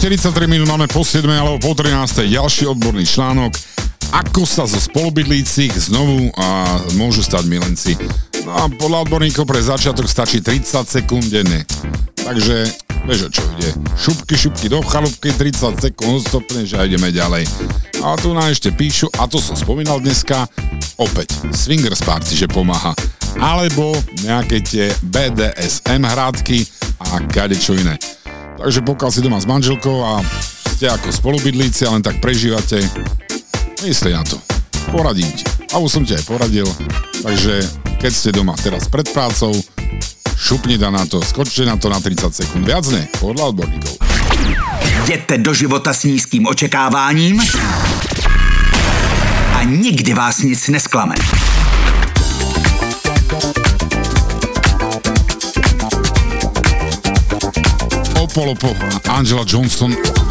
43 minút máme po 7 alebo po 13. Ďalší odborný článok. Ako sa zo spolubydlícich znovu môžu stať milenci. No a podľa odborníkov pre začiatok stačí 30 sekúnd denne. Takže vieš, o čo ide. Šupky do chalúbky, 30 sekúnd, stopneš a ideme ďalej. A tu nám ešte píšu, a to som spomínal dneska, opäť swingers party, že pomáha. Alebo nejaké tie BDSM hrádky a kadečo iné. Takže pokiaľ si doma s manželkou a ste ako spolubydlíci a len tak prežívate, myslí na to. Poradím ti. A už som ti aj poradil. Takže keď ste doma teraz pred prácou, šupni na to, skočte na to na 30 sekúnd. Viac ne, podľa odborníkov. Jděte do života s nízkým očekáváním a nikdy vás nic nesklame. Opolopo, Angela Johnson